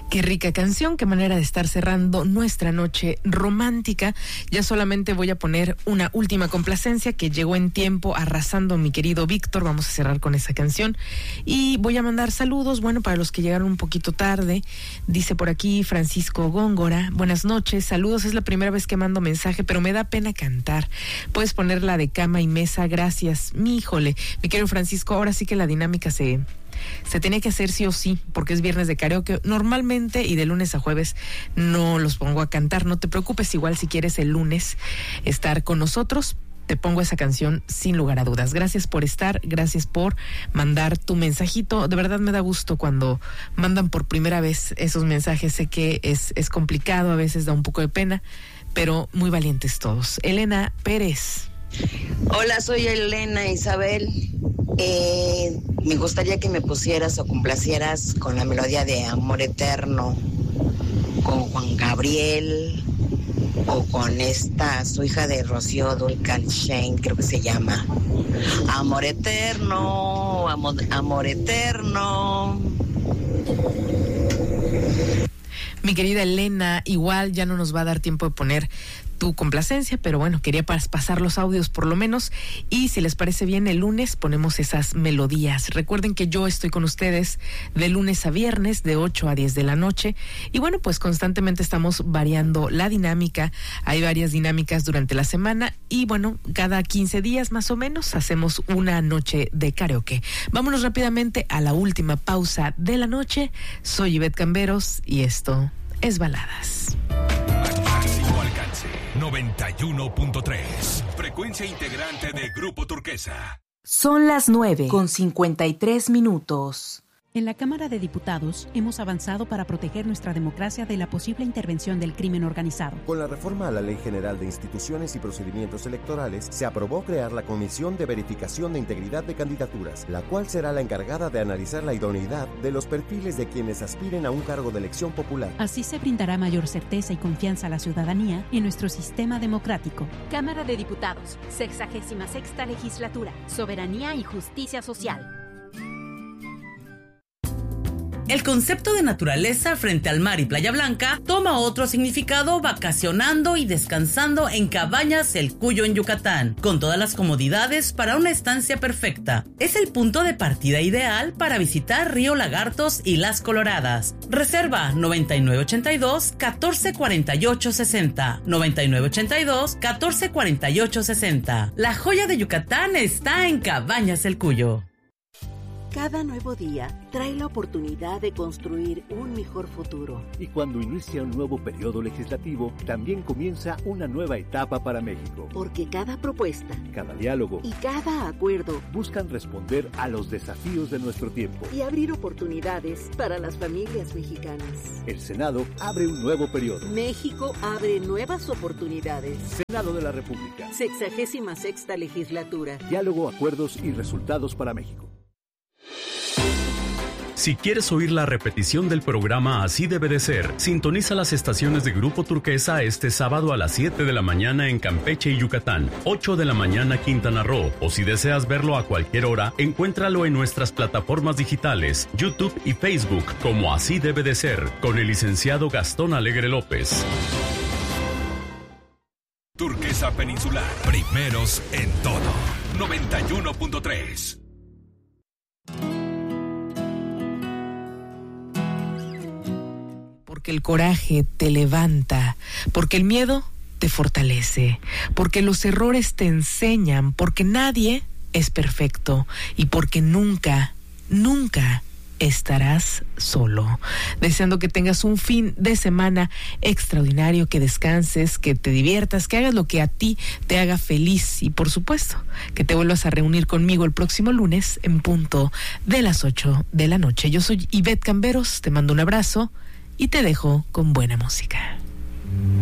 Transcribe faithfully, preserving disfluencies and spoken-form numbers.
Qué rica canción, qué manera de estar cerrando nuestra noche romántica. Ya solamente voy a poner una última complacencia que llegó en tiempo, arrasando mi querido Víctor. Vamos a cerrar con esa canción. Y voy a mandar saludos, bueno, para los que llegaron un poquito tarde. Dice por aquí Francisco Góngora, buenas noches, saludos, es la primera vez que mando mensaje, pero me da pena cantar. Puedes ponerla de cama y mesa, gracias. Mi híjole, mi querido Francisco, ahora sí que la dinámica se... Se tiene que hacer sí o sí, porque es viernes de karaoke. Normalmente y de lunes a jueves no los pongo a cantar. No te preocupes, igual si quieres el lunes estar con nosotros, te pongo esa canción sin lugar a dudas. Gracias por estar, gracias por mandar tu mensajito. De verdad me da gusto cuando mandan por primera vez esos mensajes. Sé que es, es complicado, a veces da un poco de pena, pero muy valientes todos. Elena Pérez. Hola, soy Elena Isabel. Eh, me gustaría que me pusieras o complacieras con la melodía de Amor Eterno, con Juan Gabriel o con esta, su hija de Rocío Dúrcal Shane, creo que se llama. Amor Eterno, amor, amor Eterno. Mi querida Elena, igual ya no nos va a dar tiempo de poner tu complacencia, pero bueno, quería pasar los audios por lo menos, y si les parece bien, el lunes ponemos esas melodías. Recuerden que yo estoy con ustedes de lunes a viernes, de ocho a diez de la noche, y bueno, pues constantemente estamos variando la dinámica. Hay varias dinámicas durante la semana, y bueno, cada quince días más o menos hacemos una noche de karaoke. Vámonos rápidamente a la última pausa de la noche. Soy Ivette Camberos, y esto es Baladas. Máximo alcance, noventa y uno punto tres. Frecuencia integrante de Grupo Turquesa. Son las nueve con cincuenta y tres minutos. En la Cámara de Diputados hemos avanzado para proteger nuestra democracia de la posible intervención del crimen organizado. Con la reforma a la Ley General de Instituciones y Procedimientos Electorales, se aprobó crear la Comisión de Verificación de Integridad de Candidaturas, la cual será la encargada de analizar la idoneidad de los perfiles de quienes aspiren a un cargo de elección popular. Así se brindará mayor certeza y confianza a la ciudadanía en nuestro sistema democrático. Cámara de Diputados, sexagésima sexta legislatura, soberanía y justicia social. El concepto de naturaleza frente al mar y Playa Blanca toma otro significado vacacionando y descansando en Cabañas El Cuyo en Yucatán, con todas las comodidades para una estancia perfecta. Es el punto de partida ideal para visitar Río Lagartos y Las Coloradas. Reserva noventa y nueve ochenta y dos, catorce cuarenta y ocho sesenta, noventa y nueve ochenta y dos, catorce cuarenta y ocho sesenta. La joya de Yucatán está en Cabañas El Cuyo. Cada nuevo día trae la oportunidad de construir un mejor futuro. Y cuando inicia un nuevo periodo legislativo, también comienza una nueva etapa para México. Porque cada propuesta, cada diálogo y cada acuerdo buscan responder a los desafíos de nuestro tiempo y abrir oportunidades para las familias mexicanas. El Senado abre un nuevo periodo. México abre nuevas oportunidades. Senado de la República. Sexagésima sexta legislatura. Diálogo, acuerdos y resultados para México. Si quieres oír la repetición del programa Así Debe de Ser, sintoniza las estaciones de Grupo Turquesa este sábado a las siete de la mañana en Campeche y Yucatán, ocho de la mañana Quintana Roo, o si deseas verlo a cualquier hora, encuéntralo en nuestras plataformas digitales, YouTube y Facebook, como Así Debe de Ser, con el licenciado Gastón Alegre López. Turquesa Peninsular, primeros en todo, noventa y uno punto tres. Porque el coraje te levanta, porque el miedo te fortalece, porque los errores te enseñan, porque nadie es perfecto y porque nunca, nunca estarás solo. Deseando que tengas un fin de semana extraordinario, que descanses, que te diviertas, que hagas lo que a ti te haga feliz y por supuesto que te vuelvas a reunir conmigo el próximo lunes en punto de las ocho de la noche. Yo soy Ivette Camberos, te mando un abrazo y te dejo con buena música.